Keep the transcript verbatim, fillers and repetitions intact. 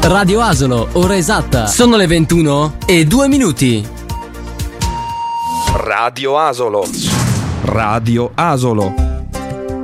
Radio Asolo, ora esatta. Sono le ventuno e due minuti. Radio Asolo. Radio Asolo.